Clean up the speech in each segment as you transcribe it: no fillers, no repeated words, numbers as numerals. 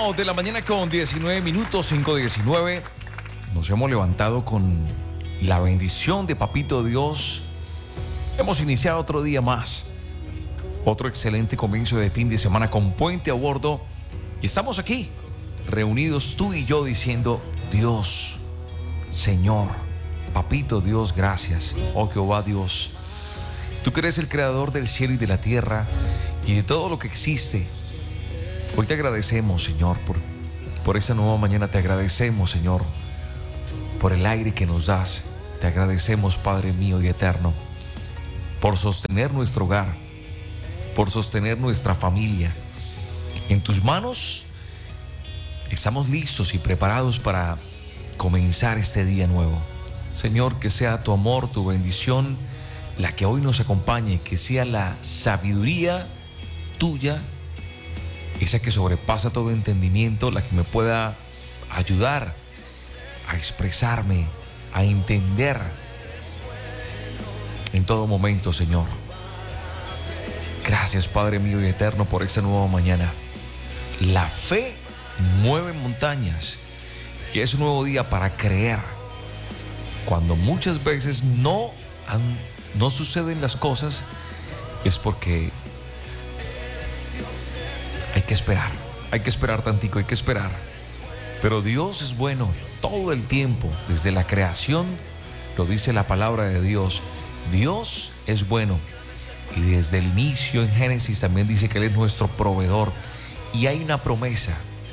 de la mañana con 19 minutos, 5:19. Nos hemos levantado con la bendición de Papito Dios. Hemos iniciado otro día más. Otro excelente comienzo de fin de semana con Puente a Bordo. Y estamos aquí, reunidos tú y yo, diciendo: Dios, Señor, Papito Dios, gracias. Oh Jehová Dios, tú que eres el creador del cielo y de la tierra y de todo lo que existe. Hoy te agradecemos, Señor, por esta nueva mañana. Te agradecemos, Señor, por el aire que nos das. Te agradecemos, Padre mío y eterno, por sostener nuestro hogar, por sostener nuestra familia. En tus manos estamos listos y preparados para comenzar este día nuevo. Señor, que sea tu amor, tu bendición, la que hoy nos acompañe, que sea la sabiduría tuya, esa que sobrepasa todo entendimiento, la que me pueda ayudar a expresarme, a entender en todo momento, Señor. Gracias, Padre mío y eterno, por esta nueva mañana. La fe mueve montañas, que es un nuevo día para creer. Cuando muchas veces no suceden las cosas, es porque hay que esperar tantico, hay que esperar. Pero Dios es bueno todo el tiempo, desde la creación, lo dice la palabra de Dios. Dios es bueno. Y desde el inicio en Génesis también dice que Él es nuestro proveedor. Y hay una promesa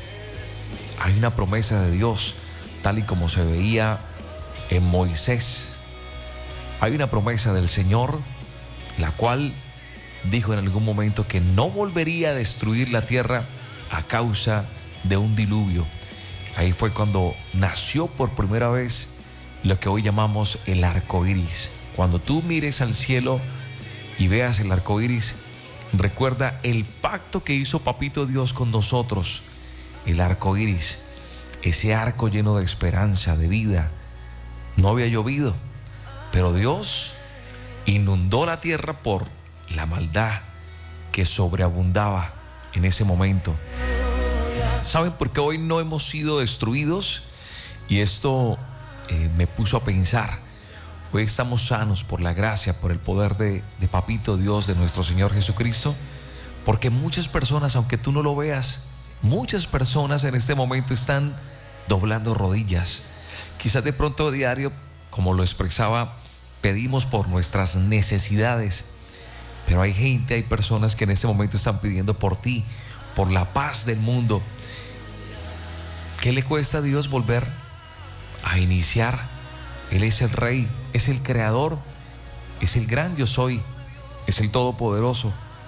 de Dios, tal y como se veía en Moisés. Hay una promesa del Señor, la cual dijo en algún momento que no volvería a destruir la tierra a causa de un diluvio. Ahí fue cuando nació por primera vez lo que hoy llamamos el arco iris. Cuando tú mires al cielo y veas el arco iris, recuerda el pacto que hizo Papito Dios con nosotros. El arco iris, ese arco lleno de esperanza, de vida. No había llovido, pero Dios inundó la tierra por la maldad que sobreabundaba en ese momento. ¿Saben por qué hoy no hemos sido destruidos? Y esto me puso a pensar. Hoy estamos sanos por la gracia, por el poder de Papito Dios, de nuestro Señor Jesucristo. Porque muchas personas, aunque tú no lo veas, muchas personas en este momento están doblando rodillas. Quizás de pronto a diario, como lo expresaba, pedimos por nuestras necesidades. Pero hay gente, hay personas que en este momento están pidiendo por ti, por la paz del mundo. ¿Qué le cuesta a Dios volver a iniciar? Él es el Rey, es el Creador, es el gran yo soy, es el Todopoderoso.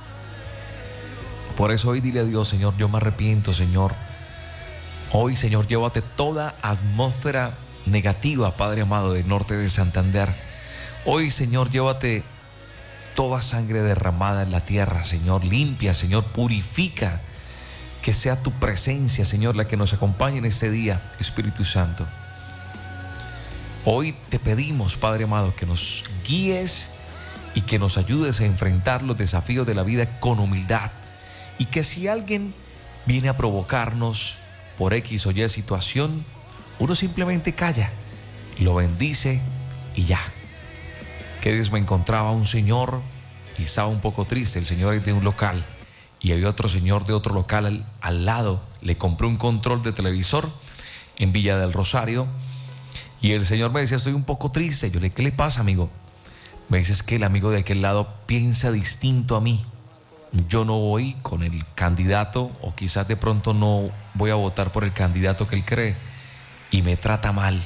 Por eso hoy dile a Dios: Señor, yo me arrepiento, Señor. Hoy, Señor, llévate toda atmósfera negativa, Padre amado, del norte de Santander. Hoy, Señor, llévate toda sangre derramada en la tierra, Señor. Limpia, Señor, purifica. Que sea tu presencia, Señor, la que nos acompañe en este día, Espíritu Santo. Hoy te pedimos, Padre amado, que nos guíes y que nos ayudes a enfrentar los desafíos de la vida con humildad. Y que si alguien viene a provocarnos por X o Y situación, uno simplemente calla, lo bendice y ya. Que Dios me encontraba un señor y estaba un poco triste. El señor es de un local y había otro señor de otro local al lado. Le compré un control de televisor en Villa del Rosario y el señor me decía: estoy un poco triste. Yo le dije: ¿qué le pasa, amigo? Me dice: es que el amigo de aquel lado piensa distinto a mí. Yo no voy con el candidato, o quizás de pronto no voy a votar por el candidato que él cree, y me trata mal.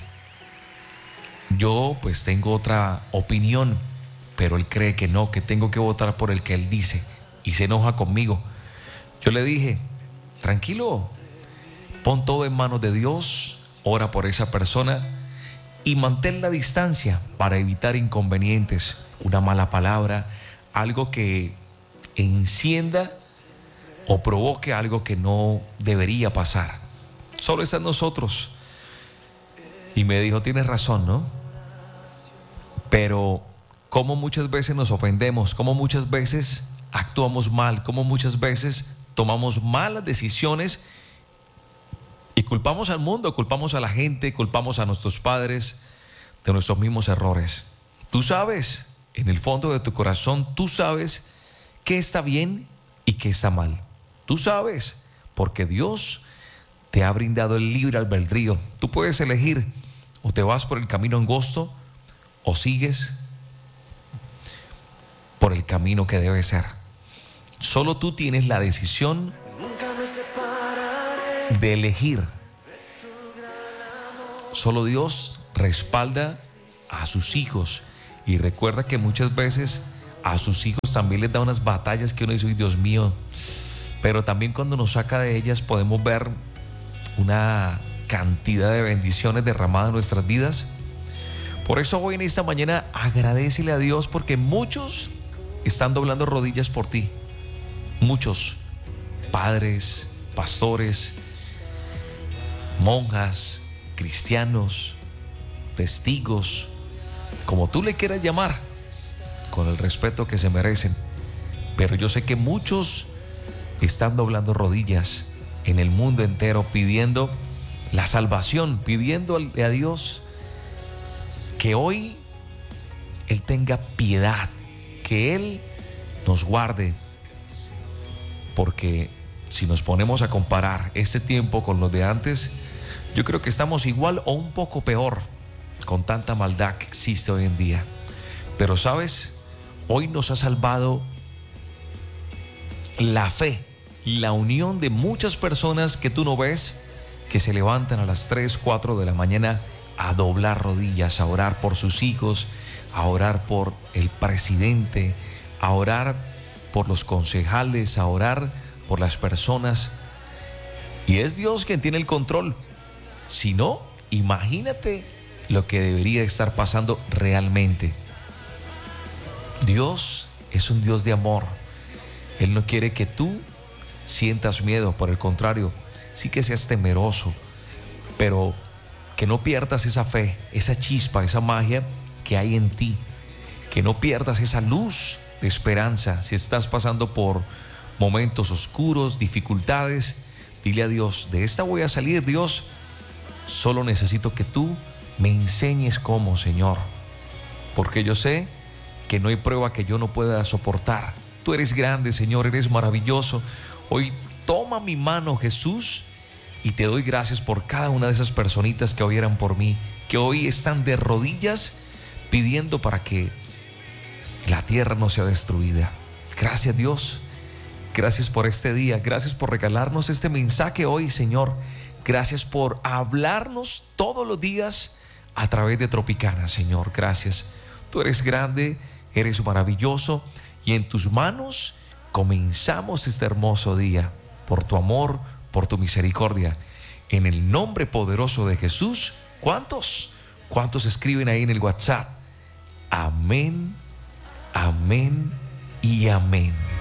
Yo pues tengo otra opinión, pero él cree que no, que tengo que votar por el que él dice, y se enoja conmigo. Yo le dije: tranquilo, pon todo en manos de Dios, ora por esa persona y mantén la distancia para evitar inconvenientes, una mala palabra, algo que encienda o provoque algo que no debería pasar. Solo está en nosotros. Y me dijo: tienes razón, ¿no? Pero cómo muchas veces nos ofendemos, cómo muchas veces actuamos mal, cómo muchas veces tomamos malas decisiones Y culpamos al mundo, culpamos a la gente, culpamos a nuestros padres de nuestros mismos errores. Tú sabes, en el fondo de tu corazón, tú sabes qué está bien y qué está mal. Tú sabes, porque Dios te ha brindado el libre albedrío. Tú puedes elegir, o te vas por el camino angosto o sigues por el camino que debe ser. Solo tú tienes la decisión de elegir. Solo Dios respalda a sus hijos, y recuerda que muchas veces a sus hijos también les da unas batallas que uno dice, "Uy, Dios mío", pero también cuando nos saca de ellas podemos ver una cantidad de bendiciones derramadas en nuestras vidas. Por eso hoy en esta mañana agradécele a Dios, porque muchos están doblando rodillas por ti. Muchos padres, pastores, monjas, cristianos, testigos, como tú le quieras llamar, con el respeto que se merecen. Pero yo sé que muchos están doblando rodillas en el mundo entero, pidiendo la salvación, pidiendo a Dios que hoy Él tenga piedad, que Él nos guarde. Porque si nos ponemos a comparar este tiempo con los de antes, yo creo que estamos igual o un poco peor con tanta maldad que existe hoy en día. Pero sabes, hoy nos ha salvado la fe, la unión de muchas personas que tú no ves, que se levantan a las 3, 4 de la mañana a doblar rodillas, a orar por sus hijos, a orar por el presidente, a orar por los concejales, a orar por las personas. Y es Dios quien tiene el control. Si no, imagínate lo que debería estar pasando realmente. Dios es un Dios de amor. Él no quiere que tú sientas miedo, por el contrario, sí que seas temeroso, pero que no pierdas esa fe, esa chispa, esa magia que hay en ti, que no pierdas esa luz de esperanza. Si estás pasando por momentos oscuros, dificultades, dile a Dios, de esta voy a salir, Dios, solo necesito que tú me enseñes cómo, Señor, porque yo sé que no hay prueba que yo no pueda soportar. Tú eres grande, Señor, eres maravilloso. Hoy toma mi mano, Jesús, y te doy gracias por cada una de esas personitas que hoy eran por mí, que hoy están de rodillas pidiendo para que la tierra no sea destruida. Gracias, Dios. Gracias por este día. Gracias por regalarnos este mensaje hoy, Señor. Gracias por hablarnos todos los días a través de Tropicana, Señor. Gracias. Tú eres grande, eres maravilloso, y en tus manos comenzamos este hermoso día, por tu amor, por tu misericordia. En el nombre poderoso de Jesús. ¿Cuántos? ¿Cuántos escriben ahí en el WhatsApp? Amén, amén y amén.